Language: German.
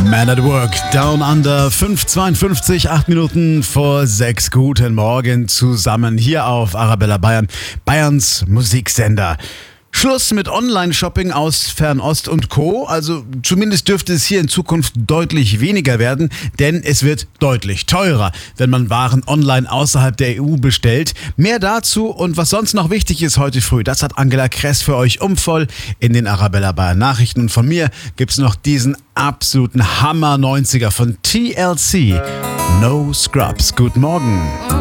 Man at Work, Down Under, 5:52, 8 Minuten vor 6. Guten Morgen zusammen hier auf Arabella Bayern, Bayerns Musiksender. Schluss mit Online-Shopping aus Fernost und Co. Also zumindest dürfte es hier in Zukunft deutlich weniger werden, denn es wird deutlich teurer, wenn man Waren online außerhalb der EU bestellt. Mehr dazu und was sonst noch wichtig ist heute früh, das hat Angela Kress für euch umvoll in den Arabella Bayern Nachrichten. Und von mir gibt's noch diesen absoluten Hammer 90er von TLC, No Scrubs. Guten Morgen.